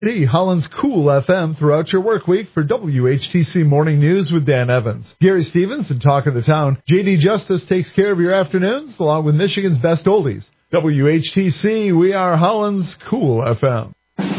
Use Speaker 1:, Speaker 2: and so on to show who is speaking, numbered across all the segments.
Speaker 1: Holland's Cool FM throughout your work week for WHTC Morning News with Dan Evans. Gary Stevens and Talk of the Town. JD Justice takes care of your afternoons along with Michigan's best oldies. WHTC, we are Holland's Cool FM.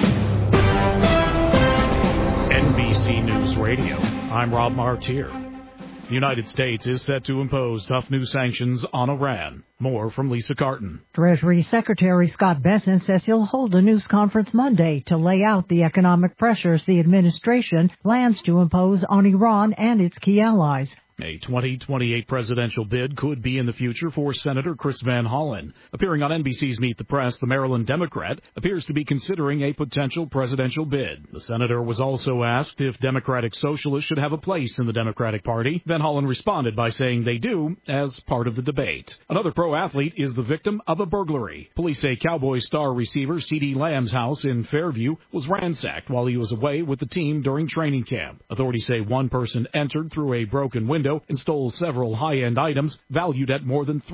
Speaker 2: NBC News Radio. I'm Rob Martier. The United States is set to impose tough new sanctions on Iran. More from Lisa Carton.
Speaker 3: Treasury Secretary Scott Bessent says he'll hold a news conference Monday to lay out the economic pressures the administration plans to impose on Iran and its key allies.
Speaker 2: A 2028 presidential bid could be in the future for Senator Chris Van Hollen. Appearing on NBC's Meet the Press, the Maryland Democrat appears to be considering a potential presidential bid. The senator was also asked if Democratic Socialists should have a place in the Democratic Party. Van Hollen responded by saying they do as part of the debate. Another pro athlete is the victim of a burglary. Police say Cowboys star receiver CeeDee Lamb's house in Fairview was ransacked while he was away with the team during training camp. Authorities say one person entered through a broken window and stole several high-end items valued at more than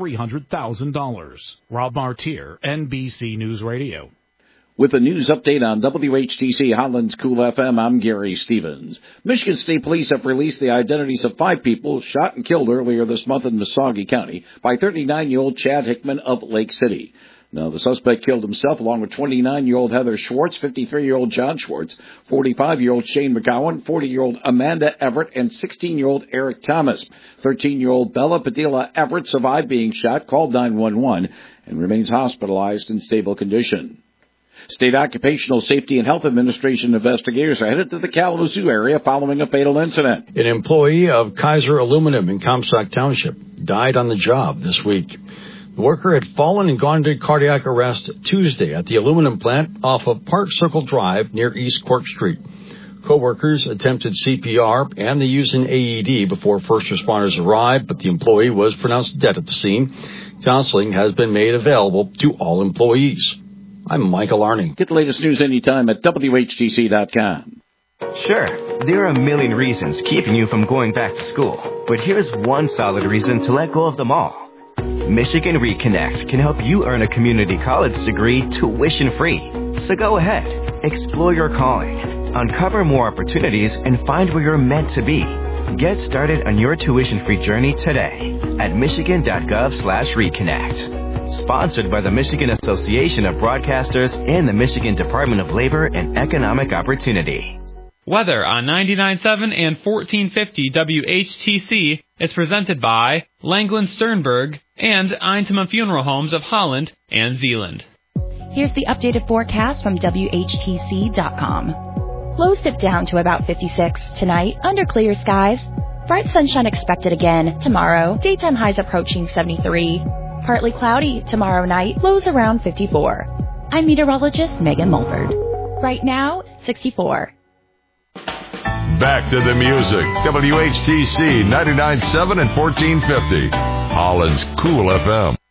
Speaker 2: $300,000. Rob Martier, NBC News Radio.
Speaker 4: With a news update on WHTC Holland's Cool FM, I'm Gary Stevens. Michigan State Police have released the identities of 5 people shot and killed earlier this month in Muscogee County by 39-year-old Chad Hickman of Lake City. Now, the suspect killed himself along with 29-year-old Heather Schwartz, 53-year-old John Schwartz, 45-year-old Shane McGowan, 40-year-old Amanda Everett, and 16-year-old Eric Thomas. 13-year-old Bella Padilla Everett survived being shot, called 911, and remains hospitalized in stable condition. State Occupational Safety and Health Administration investigators are headed to the Kalamazoo area following a fatal incident.
Speaker 5: An employee of Kaiser Aluminum in Comstock Township died on the job this week. The worker had fallen and gone into cardiac arrest Tuesday at the aluminum plant off of Park Circle Drive near East Cork Street. Co-workers attempted CPR and they used an AED before first responders arrived, but the employee was pronounced dead at the scene. Counseling has been made available to all employees. I'm Michael Arning.
Speaker 4: Get the latest news anytime at WHTC.com.
Speaker 6: Sure, there are a million reasons keeping you from going back to school, but here's one solid reason to let go of them all. Michigan Reconnect can help you earn a community college degree tuition-free. So go ahead, explore your calling, uncover more opportunities, and find where you're meant to be. Get started on your tuition-free journey today at michigan.gov/reconnect. Sponsored by the Michigan Association of Broadcasters and the Michigan Department of Labor and Economic Opportunity.
Speaker 7: Weather on 99.7 and 1450 WHTC is presented by Langland Sternberg and Eintema Funeral Homes of Holland and Zeeland.
Speaker 8: Here's the updated forecast from WHTC.com. Lows dip down to about 56 tonight under clear skies. Bright sunshine expected again tomorrow. Daytime highs approaching 73. Partly cloudy tomorrow night. Lows around 54. I'm meteorologist Megan Mulford. Right now, 64.
Speaker 9: Back to the music. WHTC 99.7 and 1450. Holland's Cool FM.